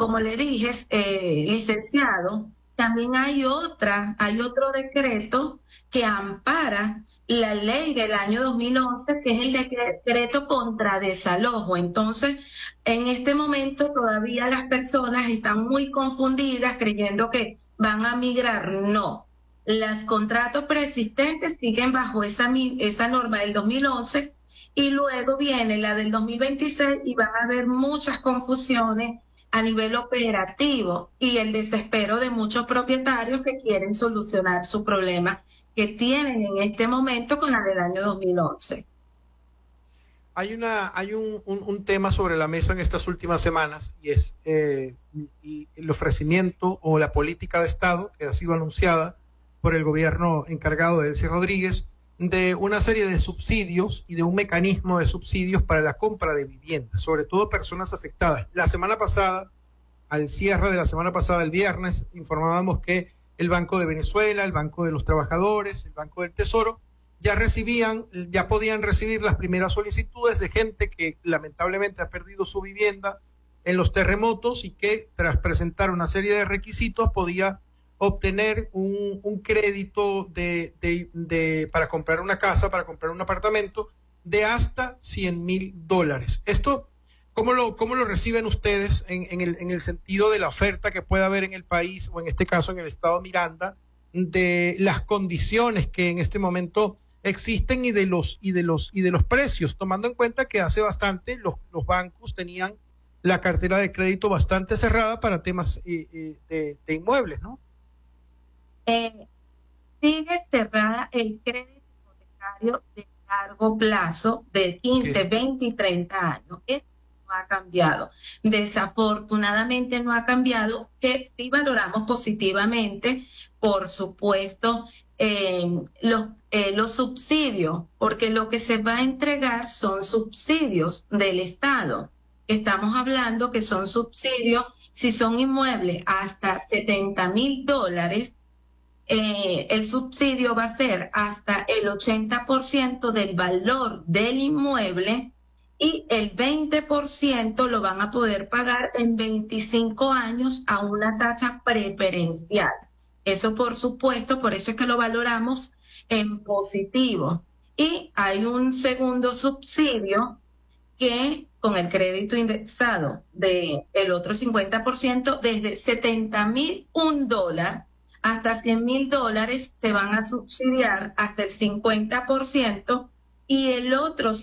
como le dije, licenciado, también hay otro decreto que ampara la ley del año 2011, que es el decreto contra desalojo. Entonces, en este momento todavía las personas están muy confundidas creyendo que van a migrar. No, los contratos preexistentes siguen bajo esa norma del 2011 y luego viene la del 2026 y van a haber muchas confusiones a nivel operativo y el desespero de muchos propietarios que quieren solucionar su problema que tienen en este momento con la del año 2011. Hay un tema sobre la mesa en estas últimas semanas y es el ofrecimiento o la política de Estado que ha sido anunciada por el gobierno encargado de Delcy Rodríguez de una serie de subsidios y de un mecanismo de subsidios para la compra de viviendas, sobre todo personas afectadas. La semana pasada, al cierre de la semana pasada, el viernes, informábamos que el Banco de Venezuela, el Banco de los Trabajadores, el Banco del Tesoro, ya podían recibir las primeras solicitudes de gente que lamentablemente ha perdido su vivienda en los terremotos y que tras presentar una serie de requisitos podía obtener un crédito para comprar una casa, para comprar un apartamento de hasta $100,000. Esto, ¿cómo lo reciben ustedes en el sentido de la oferta que pueda haber en el país, o en este caso en el estado Miranda, de las condiciones que en este momento existen y de los precios, tomando en cuenta que hace bastante los bancos tenían la cartera de crédito bastante cerrada para temas de inmuebles, ¿no? Sigue cerrada el crédito hipotecario de largo plazo de 15, 20 y 30 años. Esto no ha cambiado. Desafortunadamente no ha cambiado, que sí valoramos positivamente, por supuesto, los subsidios, porque lo que se va a entregar son subsidios del Estado. Estamos hablando que son subsidios, si son inmuebles hasta $70,000, el subsidio va a ser hasta el 80% del valor del inmueble y el 20% lo van a poder pagar en 25 años a una tasa preferencial. Eso, por supuesto, por eso es que lo valoramos en positivo. Y hay un segundo subsidio que con el crédito indexado del otro 50%, desde $70,001 hasta $100,000 se van a subsidiar hasta el 50% y el otro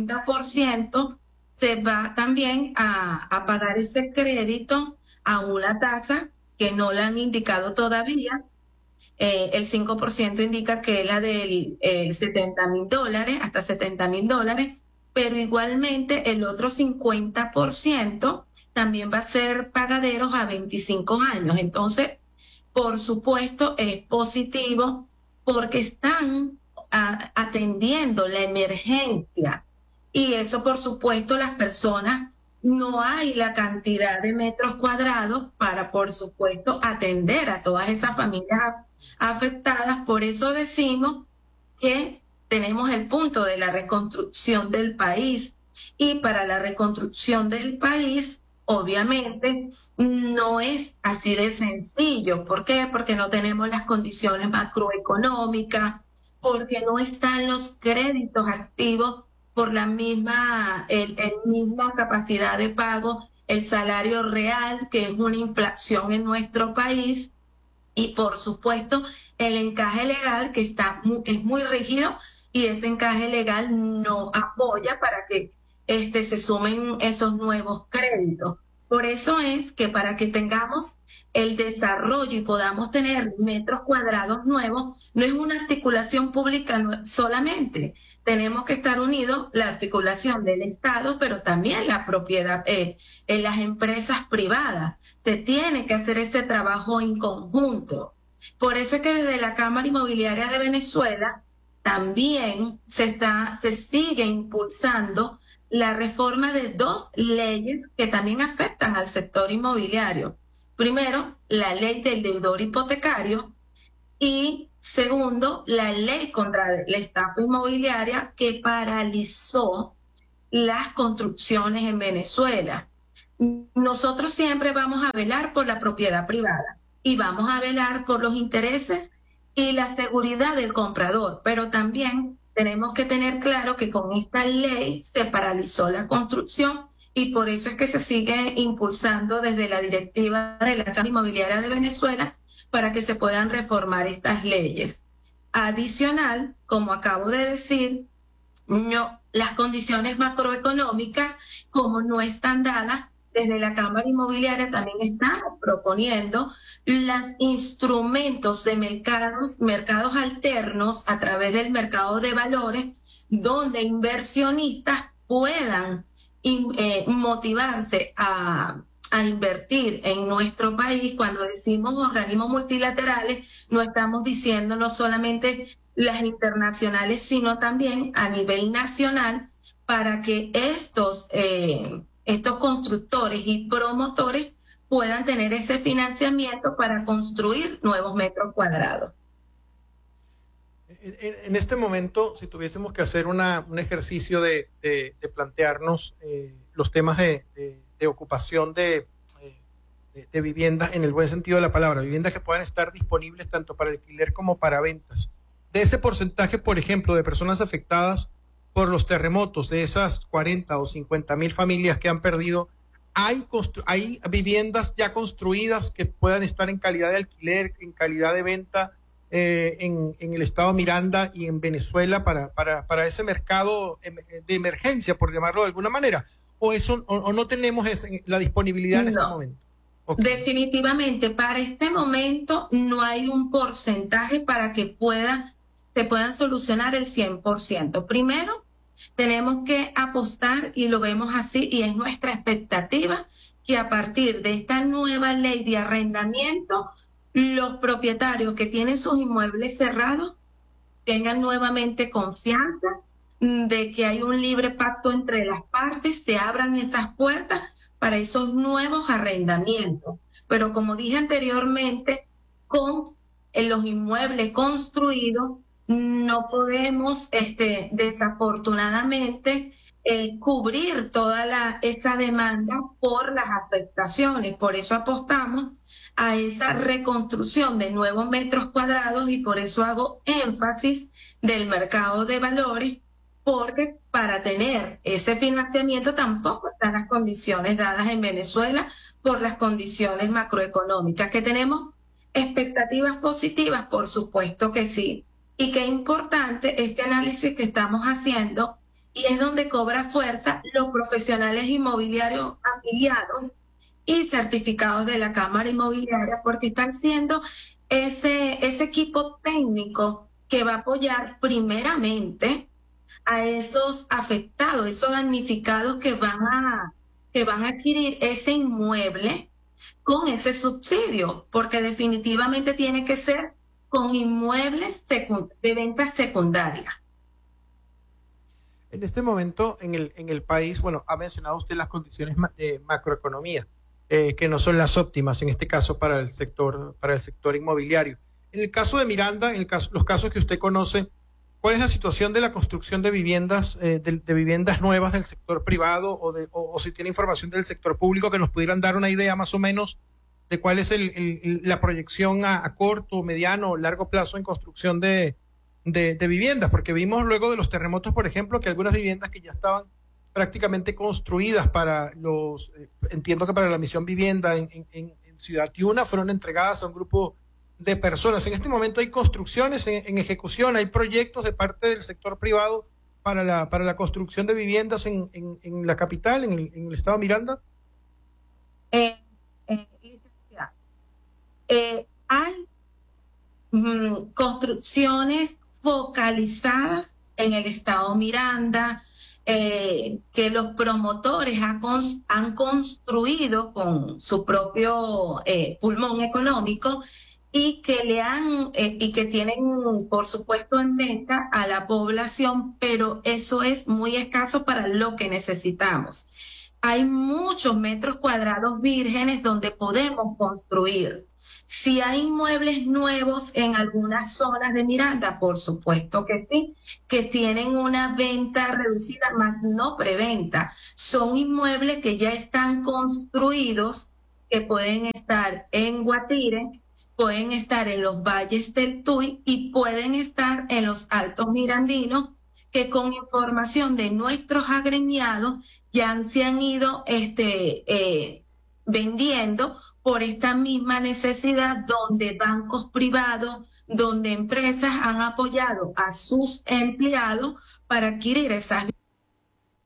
50% se va también a pagar ese crédito a una tasa que no la han indicado todavía. El 5% indica que es la del $70,000, hasta $70,000, pero igualmente el otro 50% también va a ser pagaderos a 25 años. Entonces, por supuesto, es positivo porque están atendiendo la emergencia. Y eso, por supuesto, las personas, no hay la cantidad de metros cuadrados para, por supuesto, atender a todas esas familias afectadas. Por eso decimos que tenemos el punto de la reconstrucción del país. Y para la reconstrucción del país, obviamente, no es así de sencillo. ¿Por qué? Porque no tenemos las condiciones macroeconómicas, porque no están los créditos activos por la misma capacidad de pago, el salario real, que es una inflación en nuestro país, y por supuesto el encaje legal, que es muy rígido, y ese encaje legal no apoya para que se sumen esos nuevos créditos. Por eso es que para que tengamos el desarrollo y podamos tener metros cuadrados nuevos, no es una articulación pública solamente. Tenemos que estar unidos la articulación del Estado, pero también la propiedad, en las empresas privadas. Se tiene que hacer ese trabajo en conjunto. Por eso es que desde la Cámara Inmobiliaria de Venezuela también se sigue impulsando la reforma de dos leyes que también afectan al sector inmobiliario. Primero, la ley del deudor hipotecario y segundo, la ley contra la estafa inmobiliaria que paralizó las construcciones en Venezuela. nosotros siempre vamos a velar por la propiedad privada y vamos a velar por los intereses y la seguridad del comprador, pero también tenemos que tener claro que con esta ley se paralizó la construcción y por eso es que se sigue impulsando desde la directiva de la Cámara Inmobiliaria de Venezuela para que se puedan reformar estas leyes. Adicional, como acabo de decir, no, las condiciones macroeconómicas, como no están dadas, desde la Cámara Inmobiliaria también estamos proponiendo los instrumentos de mercados alternos a través del mercado de valores, donde inversionistas puedan motivarse a invertir en nuestro país. Cuando decimos organismos multilaterales, no estamos diciendo no solamente las internacionales, sino también a nivel nacional, para que estos constructores y promotores puedan tener ese financiamiento para construir nuevos metros cuadrados. En este momento, si tuviésemos que hacer un ejercicio de plantearnos los temas de ocupación de viviendas, en el buen sentido de la palabra, viviendas que puedan estar disponibles tanto para alquiler como para ventas, de ese porcentaje, por ejemplo, de personas afectadas por los terremotos, de esas 40 o 50,000 familias que han perdido, ¿hay viviendas ya construidas que puedan estar en calidad de alquiler, en calidad de venta en el estado Miranda y en Venezuela para ese mercado de emergencia, por llamarlo de alguna manera? ¿O eso o no tenemos la disponibilidad en este momento? Okay. Definitivamente, para este momento no hay un porcentaje para que se puedan solucionar el 100%. Primero, tenemos que apostar, y lo vemos así, y es nuestra expectativa, que a partir de esta nueva ley de arrendamiento, los propietarios que tienen sus inmuebles cerrados tengan nuevamente confianza de que hay un libre pacto entre las partes, se abran esas puertas para esos nuevos arrendamientos. Pero como dije anteriormente, con los inmuebles construidos, no podemos, desafortunadamente, cubrir toda esa demanda por las afectaciones. Por eso apostamos a esa reconstrucción de nuevos metros cuadrados y por eso hago énfasis del mercado de valores, porque para tener ese financiamiento tampoco están las condiciones dadas en Venezuela por las condiciones macroeconómicas. ¿Que tenemos expectativas positivas? Por supuesto que sí. Y qué importante este análisis que estamos haciendo, y es donde cobra fuerza los profesionales inmobiliarios afiliados y certificados de la Cámara Inmobiliaria, porque están siendo ese equipo técnico que va a apoyar primeramente a esos afectados, esos damnificados que van a adquirir ese inmueble con ese subsidio, porque definitivamente tiene que ser con inmuebles de venta secundaria. En este momento, en el país, bueno, ha mencionado usted las condiciones de macroeconomía, que no son las óptimas, en este caso para el sector inmobiliario. En el caso de Miranda, los casos que usted conoce, ¿cuál es la situación de la construcción de viviendas, de viviendas nuevas del sector privado o si tiene información del sector público que nos pudieran dar una idea más o menos de cuál es la proyección a corto, mediano o largo plazo en construcción de viviendas? Porque vimos luego de los terremotos, por ejemplo, que algunas viviendas que ya estaban prácticamente construidas entiendo que para la misión vivienda en Ciudad Tiuna, fueron entregadas a un grupo de personas. En este momento hay construcciones en ejecución, hay proyectos de parte del sector privado para la construcción de viviendas en la capital, en el estado Miranda. Hay construcciones focalizadas en el estado Miranda, que los promotores han construido con su propio pulmón económico y que tienen, por supuesto, en venta a la población, pero eso es muy escaso para lo que necesitamos. hay muchos metros cuadrados vírgenes donde podemos construir. Si hay inmuebles nuevos en algunas zonas de Miranda, por supuesto que sí, que tienen una venta reducida, más no preventa. Son inmuebles que ya están construidos, que pueden estar en Guatire, pueden estar en los valles del Tuy y pueden estar en los Altos Mirandinos, que con información de nuestros agremiados ya se han ido vendiendo por esta misma necesidad, donde bancos privados, donde empresas han apoyado a sus empleados para adquirir esas